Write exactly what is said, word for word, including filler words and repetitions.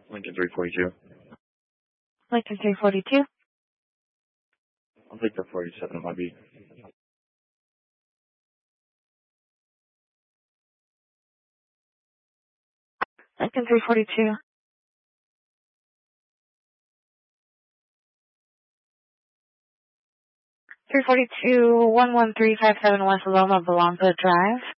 Lincoln three forty-two. Lincoln three forty-two. I'll take the forty-seven on my beat. Lincoln three forty-two. three forty-two, one one three five seven West Loma Blanca Drive.